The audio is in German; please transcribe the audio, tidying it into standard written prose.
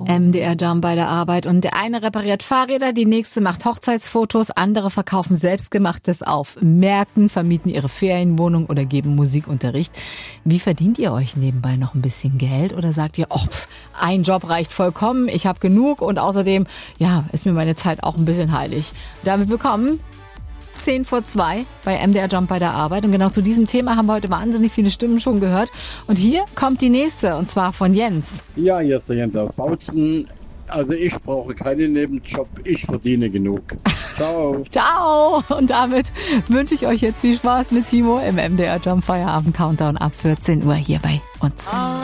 MDR Jump bei der Arbeit. Und der eine repariert Fahrräder, die nächste macht Hochzeitsfotos, andere verkaufen Selbstgemachtes auf Märkten, vermieten ihre Ferienwohnung oder geben Musikunterricht. Wie verdient ihr euch nebenbei noch ein bisschen Geld? Oder sagt ihr, ein Job reicht vollkommen, ich habe genug und außerdem, ist mir meine Zeit auch ein bisschen heilig. Damit willkommen 2:10 bei MDR Jump bei der Arbeit. Und genau zu diesem Thema haben wir heute wahnsinnig viele Stimmen schon gehört. Und hier kommt die nächste, und zwar von Jens. Ja, hier ist der Jens aus Bautzen. Also ich brauche keinen Nebenjob, ich verdiene genug. Ciao. Ciao. Und damit wünsche ich euch jetzt viel Spaß mit Timo im MDR Jump Feierabend Countdown ab 14 Uhr hier bei uns.